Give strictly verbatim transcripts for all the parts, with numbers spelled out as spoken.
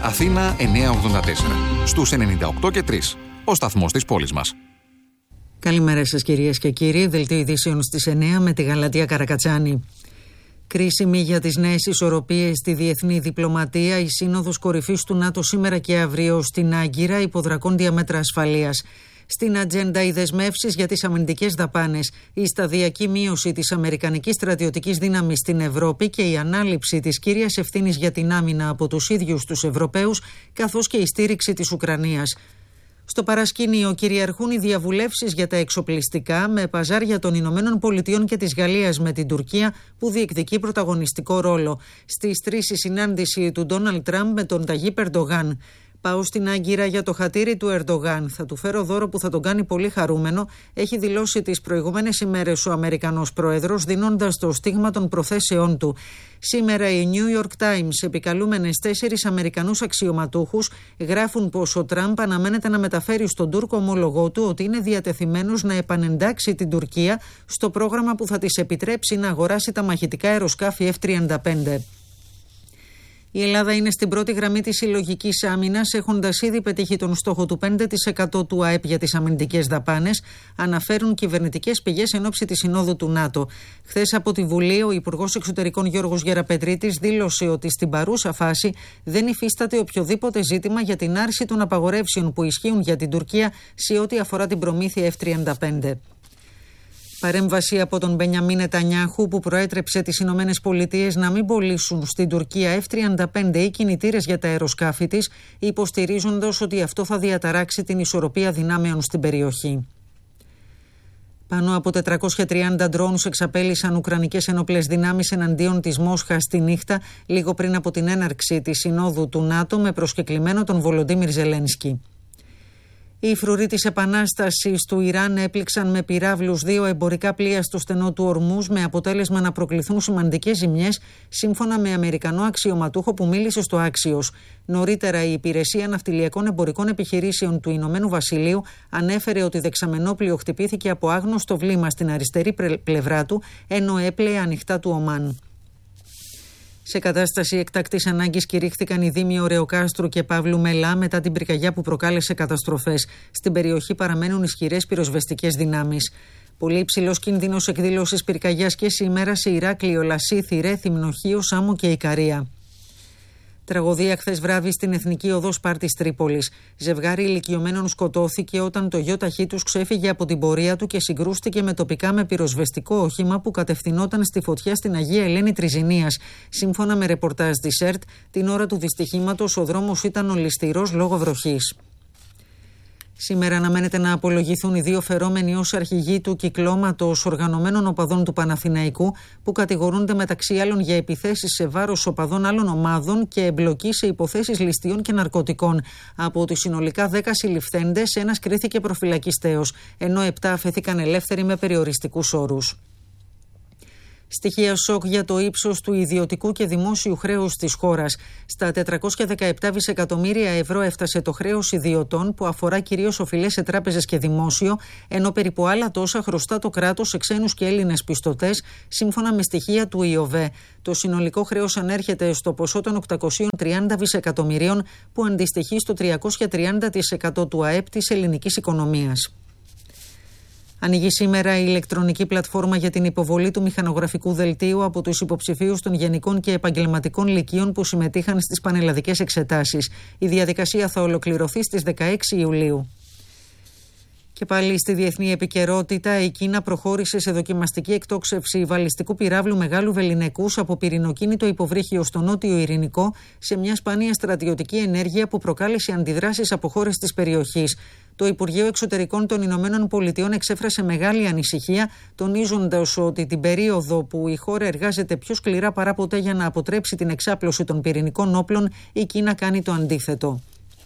Αθήνα εννιακόσια ογδόντα τέσσερα. Στους ενενήντα οκτώ και τρία. Ο σταθμός της πόλης μας. Καλημέρα σας κυρίες και κύριοι. Δελτίο ειδήσεων στις εννιά με τη Γαλατεία Καρακατσάνη. Κρίσιμη για τις νέες ισορροπίες στη διεθνή διπλωματία, η Σύνοδος Κορυφής του ΝΑΤΟ σήμερα και αύριο στην Άγκυρα υπό δρακόντια μέτρα ασφαλείας. Στην ατζέντα οι δεσμεύσεις για τις αμυντικές δαπάνες, η σταδιακή μείωση της αμερικανικής στρατιωτικής δύναμης στην Ευρώπη και η ανάληψη της κύριας ευθύνης για την άμυνα από τους ίδιους τους Ευρωπαίους, καθώς και η στήριξη της Ουκρανίας. Στο παρασκήνιο κυριαρχούν οι διαβουλεύσεις για τα εξοπλιστικά με παζάρια των Ηνωμένων Πολιτειών και της Γαλλίας με την Τουρκία που διεκδικεί πρωταγωνιστικό ρόλο. Στις τρεις η συνάντηση του Ντόναλντ Τραμπ με τον Ταγίπ Ερντογάν. Πάω στην Άγκυρα για το χατήρι του Ερντογάν. Θα του φέρω δώρο που θα τον κάνει πολύ χαρούμενο, έχει δηλώσει τις προηγούμενες ημέρες ο Αμερικανός Πρόεδρος, δίνοντας το στίγμα των προθέσεών του. Σήμερα οι New York Times, επικαλούμενες τέσσερις Αμερικανούς αξιωματούχους, γράφουν πως ο Τραμπ αναμένεται να μεταφέρει στον Τούρκο ομόλογό του ότι είναι διατεθειμένος να επανεντάξει την Τουρκία στο πρόγραμμα που θα της επιτρέψει να αγοράσει τα μαχητικά αεροσκάφη εφ τριάντα πέντε. Η Ελλάδα είναι στην πρώτη γραμμή της συλλογικής άμυνας, έχοντας ήδη πετύχει τον στόχο του πέντε τοις εκατό του ΑΕΠ για τις αμυντικές δαπάνες, αναφέρουν κυβερνητικές πηγές εν ώψη της Συνόδου του ΝΑΤΟ. Χθες από τη Βουλή, ο Υπουργός Εξωτερικών Γιώργος Γεραπετρίτης δήλωσε ότι στην παρούσα φάση δεν υφίσταται οποιοδήποτε ζήτημα για την άρση των απαγορεύσεων που ισχύουν για την Τουρκία σε ό,τι αφορά την προμήθεια εφ τριάντα πέντε. Παρέμβαση από τον Μπενιαμίν Νετανιάχου που προέτρεψε τις Ηνωμένες Πολιτείες να μην πωλήσουν στην Τουρκία εφ τριάντα πέντε ή κινητήρες για τα αεροσκάφη της, υποστηρίζοντας ότι αυτό θα διαταράξει την ισορροπία δυνάμεων στην περιοχή. Πάνω από τετρακόσια τριάντα ντρόουνς εξαπέλυσαν ουκρανικές ενόπλες δυνάμεις εναντίον της Μόσχας τη νύχτα, λίγο πριν από την έναρξη της Συνόδου του ΝΑΤΟ με προσκεκλημένο τον Βολοντίμιρ Ζελένσκι. Οι φρουροί της Επανάστασης του Ιράν έπληξαν με πυράβλους δύο εμπορικά πλοία στο στενό του Ορμούζ με αποτέλεσμα να προκληθούν σημαντικές ζημιές, σύμφωνα με Αμερικανό αξιωματούχο που μίλησε στο Άξιος. Νωρίτερα, η Υπηρεσία Ναυτιλιακών Εμπορικών Επιχειρήσεων του Ηνωμένου Βασιλείου ανέφερε ότι δεξαμενόπλοιο χτυπήθηκε από άγνωστο βλήμα στην αριστερή πλευρά του, ενώ έπλεε ανοιχτά του Ομάν. Σε κατάσταση εκτακτής ανάγκης κηρύχθηκαν οι δήμοι Ωρεοκάστρου και Παύλου Μελά μετά την πυρκαγιά που προκάλεσε καταστροφές. Στην περιοχή παραμένουν ισχυρές πυροσβεστικές δυνάμεις. Πολύ υψηλός κίνδυνος εκδήλωσης πυρκαγιάς και σήμερα σε Ηράκλειο, Λασίθι, Ρέθυμνο, Νοχείο, Σάμο και Ικαρία. Τραγωδία χθες βράδυ στην Εθνική Οδό Σπάρτης Τρίπολης. Ζευγάρι ηλικιωμένων σκοτώθηκε όταν το γιο ταχύ τους ξέφυγε από την πορεία του και συγκρούστηκε με τοπικά με πυροσβεστικό όχημα που κατευθυνόταν στη φωτιά στην Αγία Ελένη Τριζηνίας. Σύμφωνα με ρεπορτάζ της ΕΡΤ, την ώρα του δυστυχήματος ο δρόμος ήταν ολισθηρός λόγω βροχής. Σήμερα αναμένεται να απολογηθούν οι δύο φερόμενοι ως αρχηγοί του κυκλώματος οργανωμένων οπαδών του Παναθηναϊκού που κατηγορούνται μεταξύ άλλων για επιθέσεις σε βάρος οπαδών άλλων ομάδων και εμπλοκή σε υποθέσεις ληστείων και ναρκωτικών. Από τους συνολικά δέκα συλληφθέντες, ένας κρίθηκε προφυλακιστέως, ενώ επτά αφέθηκαν ελεύθεροι με περιοριστικούς όρους. Στοιχεία σοκ για το ύψος του ιδιωτικού και δημόσιου χρέους της χώρας. Στα τετρακόσια δεκαεπτά δισεκατομμύρια ευρώ έφτασε το χρέος ιδιωτών που αφορά κυρίως οφειλές σε τράπεζες και δημόσιο, ενώ περίπου άλλα τόσα χρωστά το κράτος σε ξένους και Έλληνες πιστωτές, σύμφωνα με στοιχεία του ΙΟΒΕ. Το συνολικό χρέος ανέρχεται στο ποσό των οκτακόσια τριάντα δισεκατομμυρίων, που αντιστοιχεί στο τριακόσια τριάντα τοις εκατό του ΑΕΠ της ελληνικής οικονομίας. Ανοίγει σήμερα η ηλεκτρονική πλατφόρμα για την υποβολή του μηχανογραφικού δελτίου από τους υποψηφίους των γενικών και επαγγελματικών λυκείων που συμμετείχαν στις πανελλαδικές εξετάσεις. Η διαδικασία θα ολοκληρωθεί στις δεκαέξι Ιουλίου. Και πάλι στη διεθνή επικαιρότητα, η Κίνα προχώρησε σε δοκιμαστική εκτόξευση βαλιστικού πυράβλου μεγάλου βεληνικούς από πυρηνοκίνητο υποβρύχιο στο νότιο Ειρηνικό, σε μια σπάνια στρατιωτική ενέργεια που προκάλεσε αντιδράσεις από χώρες της περιοχής. Το Υπουργείο Εξωτερικών των Ηνωμένων Πολιτειών εξέφρασε μεγάλη ανησυχία, τονίζοντας ότι την περίοδο που η χώρα εργάζεται πιο σκληρά παρά ποτέ για να αποτρέψει την εξάπλωση των πυρηνικών όπλων, η Κίνα κάνει το αντίθετο.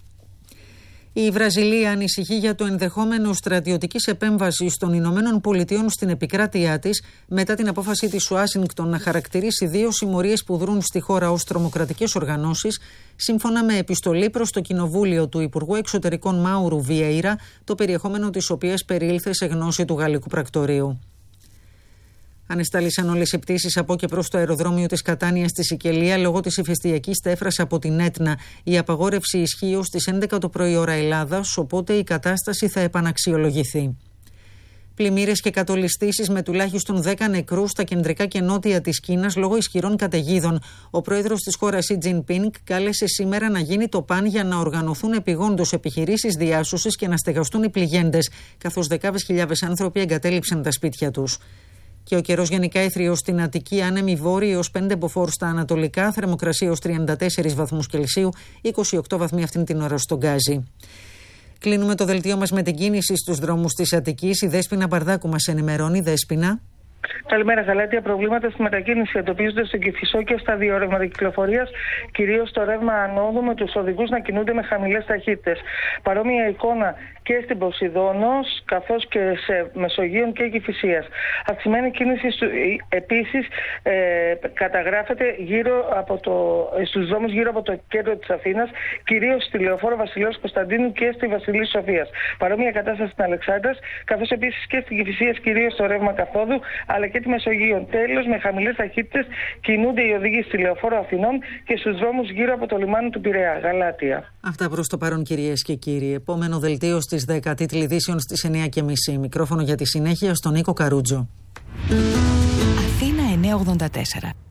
Η Βραζιλία ανησυχεί για το ενδεχόμενο στρατιωτικής επέμβασης των Ηνωμένων Πολιτειών στην επικράτειά της μετά την απόφαση της Ουάσιγκτον να χαρακτηρίσει δύο συμμορίες που δρούν στη χώρα ως τρομοκρατικές οργανώσεις, σύμφωνα με επιστολή προς το Κοινοβούλιο του Υπουργού Εξωτερικών Μάουρου Βιέιρα, το περιεχόμενο της οποίας περιήλθε σε γνώση του Γαλλικού Πρακτορείου. Ανεστάλησαν όλες οι πτήσεις από και προς το αεροδρόμιο της Κατάνιας στη Σικελία λόγω της ηφαιστειακής τέφρας από την Έτνα. Η απαγόρευση ισχύει ως τις έντεκα το πρωί ώρα Ελλάδας, οπότε η κατάσταση θα επαναξιολογηθεί. Πλημμύρες και κατολιστήσεις με τουλάχιστον δέκα νεκρούς στα κεντρικά και νότια της Κίνας λόγω ισχυρών καταιγίδων. Ο πρόεδρος της χώρας Σι Τζινπίνγκ κάλεσε σήμερα να γίνει το παν για να οργανωθούν επειγόντως επιχειρήσεις διάσωσης και να στεγαστούν οι πληγέντες, καθώς δεκάδες χιλιάδες άνθρωποι εγκατέλειψαν τα σπίτια τους. Και ο καιρός γενικά έθριος στην Αττική, άνεμοι βόρειοι έως πέντε μποφόρ στα ανατολικά, θερμοκρασία έως τριάντα τέσσερις βαθμούς Κελσίου, είκοσι οκτώ βαθμοί αυτήν την ώρα στον Γκάζι. Κλείνουμε το δελτίο μας με την κίνηση στους δρόμους της Αττικής. Η Δέσποινα Μπαρδάκου μας ενημερώνει. Δέσποινα. Καλημέρα, Γαλάτια. Προβλήματα στη μετακίνηση εντοπίζονται στον Κηφισό και στα δύο ρεύματα κυκλοφορίας, κυρίως στο ρεύμα ανόδου, με τους οδηγούς να κινούνται με χαμηλές ταχύτητες. Παρόμοια εικόνα και στην Ποσειδώνος, καθώς και σε Μεσογείων και Κηφισίας. Αυξημένη κίνηση επίσης ε, καταγράφεται γύρω από το, στους δρόμους γύρω από το κέντρο της Αθήνας, κυρίως στη Λεωφόρο Βασιλέως Κωνσταντίνου και στη Βασιλής Σοφίας. Παρόμοια κατάσταση στην Αλεξάνδρας, καθώς επίσης και στην Κηφισίας, κυρίως στο ρεύμα καθόδου, αλλά και τη Μεσογείων. Τέλος, με χαμηλές ταχύτητες κινούνται οι οδηγοί στη Λεωφόρο Αθηνών και στους δρόμους γύρω από το λιμάνι του Πειραιά. Γαλάτια. Αυτά προς το παρόν, κυρίες και κύριοι. Επόμενο δελτίο στις δέκα, τίτλοι ειδήσεων στις εννιά και μισή. Μικρόφωνο για τη συνέχεια στον Νίκο Καρούτζο. Αθήνα εννιακόσια ογδόντα τέσσερα.